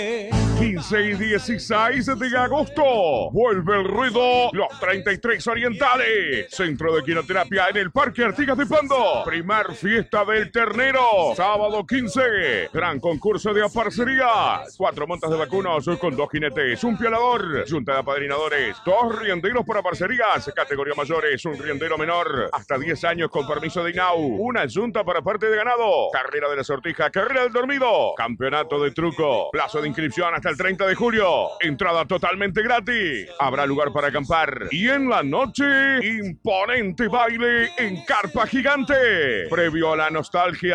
15 y 16 de agosto. Vuelve el ruido. Los 33 Orientales. Centro de Quinoterapia en el Parque Artigas de Pando. Primer fiesta del ternero. Sábado 15. Gran concurso de aparcería. 4 montas de vacunos con 2 jinetes. Un piolador. Junta de apadrinadores. 2 rienderos para parcerías. Categoría mayores. Un riendero menor. Hasta 10 años con permiso de INAU. Una junta para parte de ganado. Carrera de la sortija. Carrera del dormido. Campeonato de truco. Plazo de inscripción hasta el 30 de julio. Entrada totalmente gratis. Habrá lugar para acampar. Y en la noche, imponente baile en carpa gigante. Previo a la nostalgia.